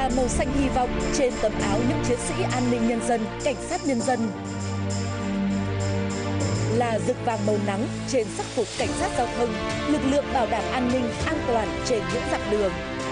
là màu xanh hy vọng trên tấm áo những chiến sĩ an ninh nhân dân, cảnh sát nhân dân. Là rực vàng màu nắng trên sắc phục cảnh sát giao thông, lực lượng bảo đảm an ninh, an toàn trên những dặm đường.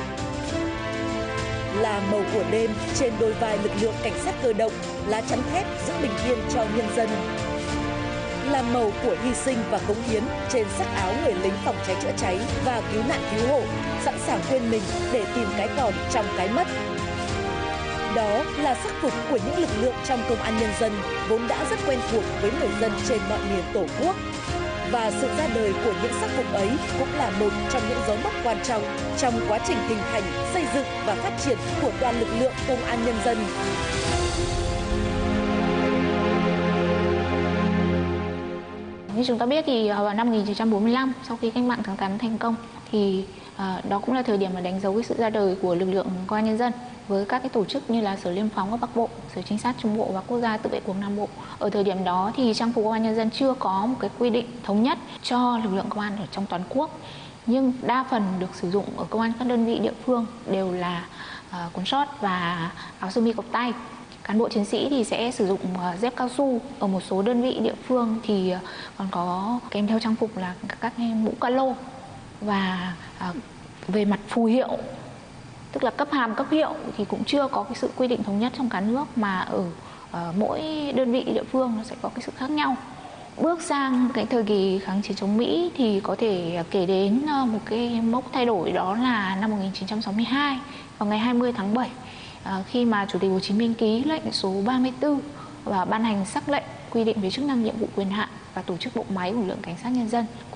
Là màu của đêm trên đôi vai lực lượng cảnh sát cơ động, lá chắn thép giữ bình yên cho nhân dân. Là màu của hy sinh và cống hiến trên sắc áo người lính phòng cháy chữa cháy và cứu nạn cứu hộ, sẵn sàng quên mình để tìm cái còn trong cái mất. Đó là sắc phục của những lực lượng trong công an nhân dân vốn đã rất quen thuộc với người dân trên mọi miền Tổ quốc. Và sự ra đời của những sắc phục ấy cũng là một trong những dấu mốc quan trọng trong quá trình hình thành, xây dựng và phát triển của toàn lực lượng công an nhân dân. Như chúng ta biết thì vào năm 1945, sau khi cách mạng tháng 8 thành công, thì đó cũng là thời điểm mà đánh dấu cái sự ra đời của lực lượng công an nhân dân với các cái tổ chức như là Sở Liêm phóng ở Bắc Bộ, Sở Trinh sát Trung Bộ và Quốc gia tự vệ cuộc Nam Bộ. Ở thời điểm đó thì trang phục công an nhân dân chưa có một cái quy định thống nhất cho lực lượng công an ở trong toàn quốc, nhưng đa phần được sử dụng ở công an các đơn vị địa phương đều là quần sót và áo sơ mi cộc tay. Cán bộ chiến sĩ thì sẽ sử dụng dép cao su. Ở một số đơn vị địa phương thì còn có kèm theo trang phục là các mũ calo. Và về mặt phù hiệu, tức là cấp hàm, cấp hiệu thì cũng chưa có cái sự quy định thống nhất trong cả nước, mà ở mỗi đơn vị địa phương nó sẽ có cái sự khác nhau. Bước sang cái thời kỳ kháng chiến chống Mỹ thì có thể kể đến một cái mốc thay đổi, đó là năm 1962 vào ngày 20 tháng 7 khi mà Chủ tịch Hồ Chí Minh ký lệnh số 34 và ban hành sắc lệnh quy định về chức năng, nhiệm vụ, quyền hạn và tổ chức bộ máy của lực lượng cảnh sát nhân dân.